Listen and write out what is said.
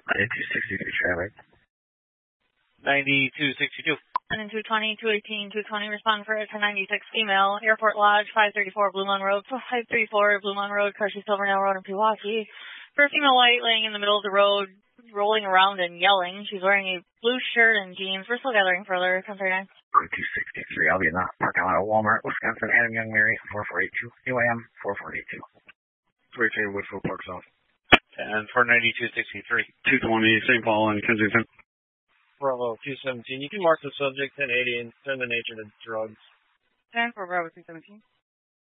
9263 traffic. 9262. And 220, 218, 220, respond for a 1096 female, Airport Lodge, 534 Blue Mountain Road, 534 Blue Mountain Road, Carson Silverdale Road in Pewaukee. For a female white laying in the middle of the road, rolling around and yelling. She's wearing a blue shirt and jeans. We're still gathering further. 1039. 263. I'll be in the parking lot of Walmart, Wisconsin, Adam Young Mary, 4482. UAM 4482. 310 Woodfield Park South. And for 9263. 220 St. Paul and Kensington. Bravo 217. You can mark the subject 1080 and send the nature to drugs. 10 for Bravo 217.